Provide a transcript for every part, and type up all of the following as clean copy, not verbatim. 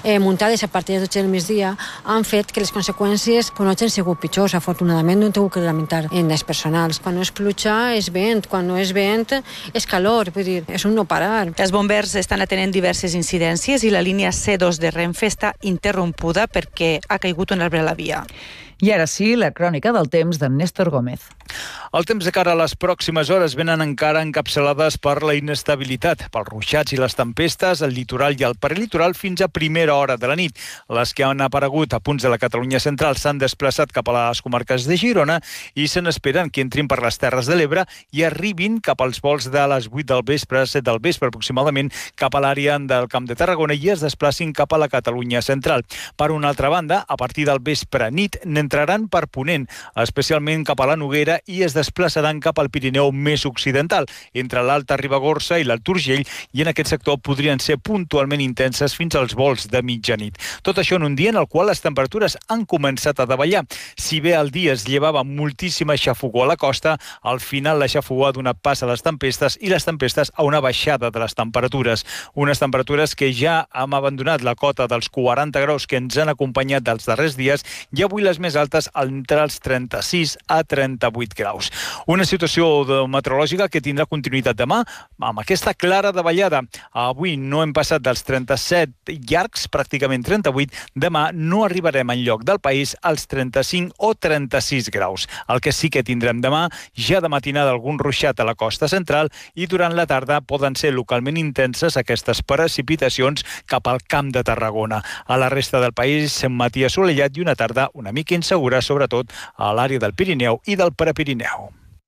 muntades a partir de 12 del migdia han fet que les conseqüències no hagin sigut pitjors. Afortunadament no hem tingut que lamentar en les personals. Quan no és pluja és vent, quan no és vent és calor, vull dir, és un no parar. Els bombers estan atenent diverses incidències i la línia C2 de Renfe està interrompuda perquè ha caigut un arbre a la via. I ara sí, la crònica del temps d'en Néstor Gómez. El temps de cara a les pròximes hores venen encara encapçalades per la inestabilitat, pels ruixats i les tempestes al litoral i al prelitoral fins a primera hora de la nit. Les que han aparegut a punts de la Catalunya central s'han desplaçat cap a les comarques de Girona i se n'esperen que entrin per les Terres de l'Ebre i arribin cap als vols de les 8 del vespre, 7 del vespre aproximadament, cap a l'àrea del Camp de Tarragona i es desplacin cap a la Catalunya central. Per una altra banda, a partir del vespre nit n'entraran per Ponent, especialment cap a la Noguera, i es desplaçaran cap al Pirineu més occidental, entre l'Alta Ribagorça i l'Alt Urgell, i en aquest sector podrien ser puntualment intenses fins als vols de mitjanit. Tot això en un dia en el qual les temperatures han començat a davallar. Si bé el dia es llevava moltíssima xafogor a la costa, al final la xafogor ha donat pas a les tempestes i les tempestes a una baixada de les temperatures. Unes temperatures que ja hem abandonat la cota dels 40 graus que ens han acompanyat dels darrers dies i avui les més altes entre els 36 a 38 graus. Una situació meteorològica que tindrà continuïtat demà amb aquesta clara davallada. Avui no hem passat dels 37 llargs, pràcticament 38. Demà no arribarem enlloc del país als 35 o 36 graus. El que sí que tindrem demà, ja de matinada algun ruixat a la costa central i durant la tarda poden ser localment intenses aquestes precipitacions cap al Camp de Tarragona. A la resta del país, un matí assolellat i una tarda una mica insegura, sobretot a l'àrea del Pirineu i del Prepirineu.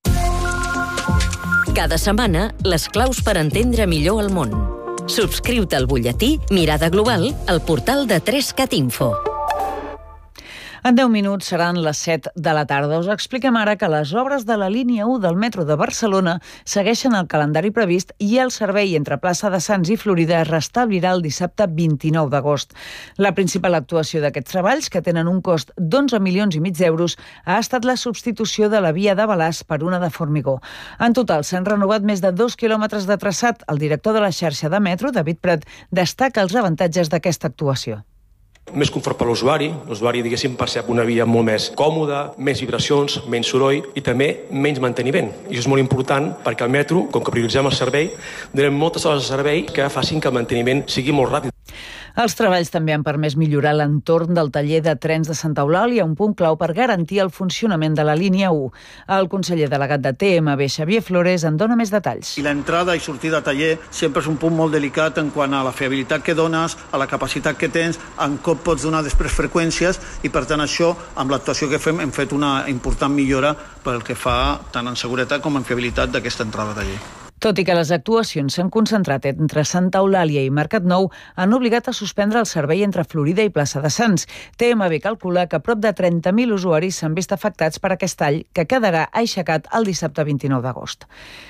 Cada setmana, les claus per entendre millor el món. Subscriu-te al butlletí Mirada Global al portal de 3cat Info. En 10 minuts seran les 7 de la tarda. Us expliquem ara que les obres de la línia 1 del metro de Barcelona segueixen el calendari previst i el servei entre plaça de Sants i Florida es restablirà el dissabte 29 d'agost. La principal actuació d'aquests treballs, que tenen un cost d'11,5 milions d'euros, ha estat la substitució de la via de Balàs per una de formigó. En total, s'han renovat més de 2 quilòmetres de traçat. El director de la xarxa de metro, David Prat, destaca els avantatges d'aquesta actuació. Més confort per l'usuari, diguéssim, percep una via molt més còmoda, més vibracions, menys soroll i també menys manteniment. I això és molt important perquè al metro, com que prioritzem el servei, donem moltes hores de servei que facin que el manteniment sigui molt ràpid. Els treballs també han permès millorar l'entorn del taller de trens de Santa Eulàlia, un punt clau per garantir el funcionament de la línia 1. El conseller delegat de TMB, Xavier Flores, en dona més detalls. I l'entrada i sortida de taller sempre és un punt molt delicat en quant a la fiabilitat que dones, a la capacitat que tens, en com pots donar després freqüències i per tant això, amb l'actuació que fem, hem fet una important millora pel que fa tant en seguretat com en fiabilitat d'aquesta entrada de taller. Tot i que les actuacions s'han concentrat entre Santa Eulàlia i Mercat Nou, han obligat a suspendre el servei entre Florida i plaça de Sants. TMB calcula que prop de 30.000 usuaris s'han vist afectats per aquest tall, que quedarà aixecat el dissabte 29 d'agost.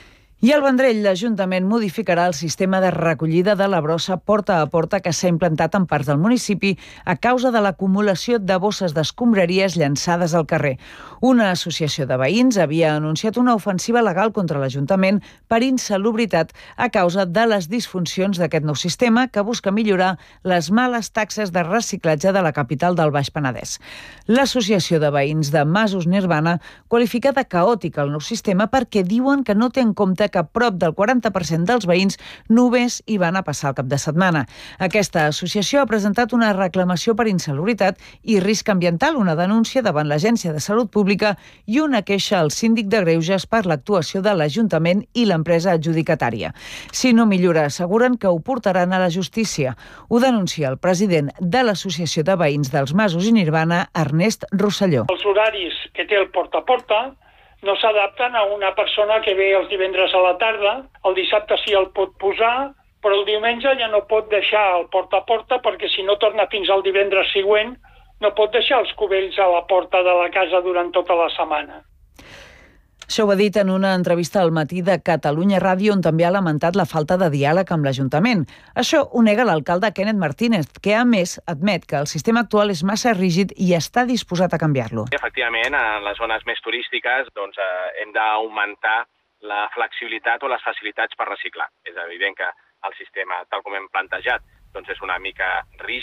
I al Vendrell, l'Ajuntament modificarà el sistema de recollida de la brossa porta a porta que s'ha implantat en parts del municipi a causa de l'acumulació de bosses d'escombraries llançades al carrer. Una associació de veïns havia anunciat una ofensiva legal contra l'Ajuntament per insalubritat a causa de les disfuncions d'aquest nou sistema que busca millorar les males taxes de reciclatge de la capital del Baix Penedès. L'Associació de Veïns de Masos Nirvana qualifica de caòtic el nou sistema perquè diuen que no té en compte que prop del 40% dels veïns només hi van a passar el cap de setmana. Aquesta associació ha presentat una reclamació per insalubritat i risc ambiental, una denúncia davant l'Agència de Salut Pública i una queixa al síndic de Greuges per l'actuació de l'Ajuntament i l'empresa adjudicatària. Si no millora, asseguren que ho portaran a la justícia. Ho denuncia el president de l'Associació de Veïns dels Masos i Nirvana, Ernest Rosselló. Els horaris que té el porta a porta no s'adapten a una persona que ve els divendres a la tarda, el dissabte sí el pot posar, però el diumenge ja no pot deixar el porta a porta perquè si no torna fins al divendres següent no pot deixar els cubells a la porta de la casa durant tota la setmana. Això ho ha dit en una entrevista al Matí de Catalunya Ràdio, on també ha lamentat la falta de diàleg amb l'Ajuntament. Això ho nega l'alcalde Kenneth Martínez, que a més admet que el sistema actual és massa rígid i està disposat a canviar-lo. Efectivament, en les zones més turístiques hem d'augmentar la flexibilitat o les facilitats per reciclar. És evident que el sistema, tal com hem plantejat, és una mica rígid.